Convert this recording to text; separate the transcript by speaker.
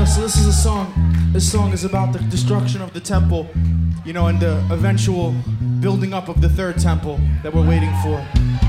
Speaker 1: so this is a song. This song is about the destruction of the temple, you know, and the eventual building up of the third temple that we're waiting for.